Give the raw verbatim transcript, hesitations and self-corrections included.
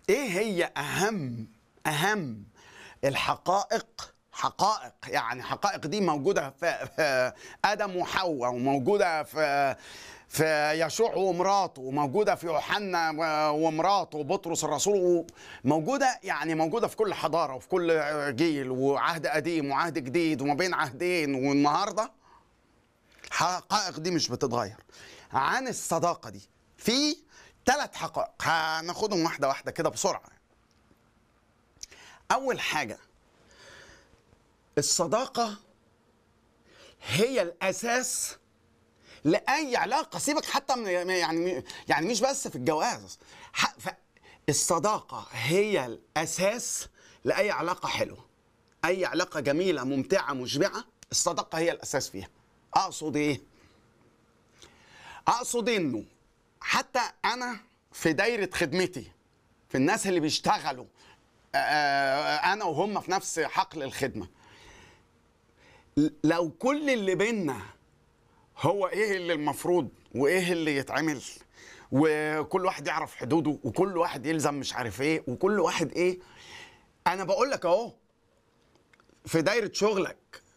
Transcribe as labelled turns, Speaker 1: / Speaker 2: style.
Speaker 1: ايه هي اهم اهم الحقائق، حقائق يعني حقائق دي موجوده في في ادم وحواء، وموجوده في في يشوع ومراته، وموجوده في يوحنا ومراته وبطرس الرسول، موجوده يعني موجوده في كل حضاره وفي كل جيل، وعهد قديم وعهد جديد وما بين عهدين والنهارده. الحقائق دي مش بتتغير. عن الصداقه دي في ثلاث حقائق هناخدهم واحده واحده كده بسرعه. اول حاجه، الصداقه هي الاساس لاي علاقه. سيبك حتى من يعني يعني مش بس في الجواز، الصداقه هي الاساس لاي علاقه حلوه، اي علاقه جميله ممتعه مشبعه، الصداقه هي الاساس فيها. اقصد ايه؟ اقصد انه حتى انا في دايره خدمتي، في الناس اللي بيشتغلوا انا وهم في نفس حقل الخدمه، لو كل اللي بينا هو ايه اللي المفروض وايه اللي يتعمل، وكل واحد يعرف حدوده، وكل واحد يلزم مش عارف ايه، وكل واحد ايه، انا بقول لك اهو في دايره شغلك